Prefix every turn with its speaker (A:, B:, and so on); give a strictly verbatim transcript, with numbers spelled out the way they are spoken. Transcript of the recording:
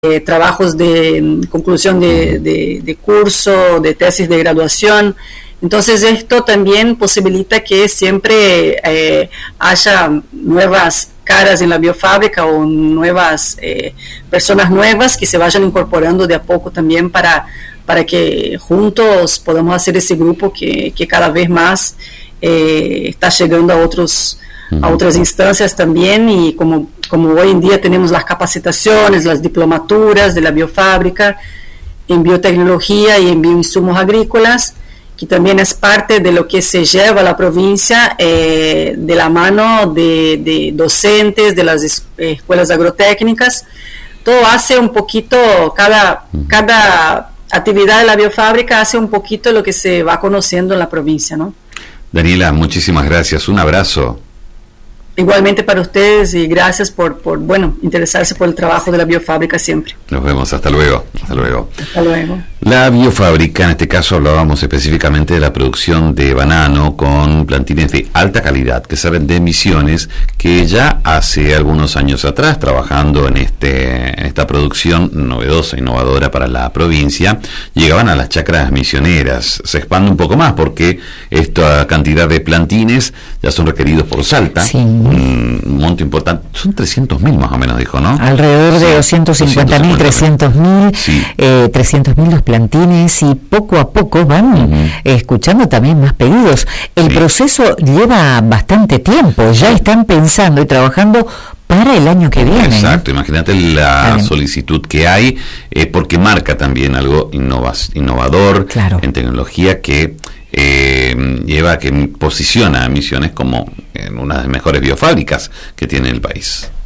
A: eh, trabajos de mm, conclusión de, de, de curso, de tesis de graduación. Entonces esto también posibilita que siempre eh, haya nuevas caras en la biofábrica o nuevas eh, personas nuevas que se vayan incorporando de a poco también para, para que juntos podamos hacer ese grupo que, que cada vez más eh, está llegando a otros a otras instancias también, y como, como hoy en día tenemos las capacitaciones, las diplomaturas de la biofábrica en biotecnología y en bioinsumos agrícolas, que también es parte de lo que se lleva a la provincia eh, de la mano de, de docentes de las es, eh, escuelas agrotécnicas. Todo hace un poquito, cada, cada actividad de la biofábrica hace un poquito lo que se va conociendo en la provincia, ¿no?
B: Daniela, muchísimas gracias, un abrazo.
A: Igualmente para ustedes, y gracias por, por, bueno, interesarse por el trabajo de la biofábrica siempre.
B: Nos vemos, hasta luego. Hasta luego.
A: Hasta luego.
B: La biofábrica, en este caso hablábamos específicamente de la producción de banano con plantines de alta calidad que salen de Misiones, que ya hace algunos años atrás, trabajando en este en esta producción novedosa, innovadora para la provincia, llegaban a las chacras misioneras. Se expande un poco más porque esta cantidad de plantines ya son requeridos por Salta.
C: Sí.
B: Un monto importante, son trescientos mil más o menos, dijo, ¿no?
C: Alrededor de doscientos cincuenta mil, trescientos mil,
B: sí.
C: eh, trescientos mil los plantines, y poco a poco van uh-huh. escuchando también más pedidos. El sí. proceso lleva bastante tiempo, ya están pensando y trabajando para el año que viene.
B: Exacto, imagínate la Bien. solicitud que hay, eh, porque marca también algo innova- innovador
C: claro.
B: en tecnología que eh, lleva, que posiciona a Misiones como en una de las mejores biofábricas que tiene el país.